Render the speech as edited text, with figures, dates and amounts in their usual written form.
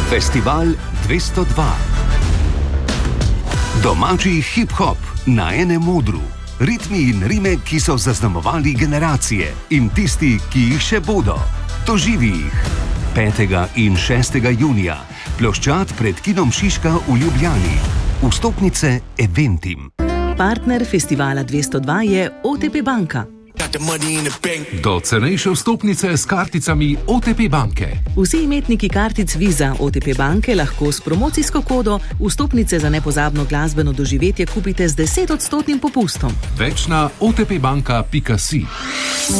Festival 202. Domači hip-hop na enem odru. Ritmi in rime, ki so zaznamovali generacije in tisti, ki jih še bodo. Doživi jih. 5. in 6. junija. Ploščad pred kinom Šiška v Ljubljani. Vstopnice Eventim. Partner festivala 202 je OTP banka. Do cenejše vstopnice s karticami OTP banke. Vsi imetniki kartic Visa OTP banke lahko s promocijsko kodo vstopnice za nepozabno glasbeno doživetje kupite z 10% popustom. Več na otpbanka.si.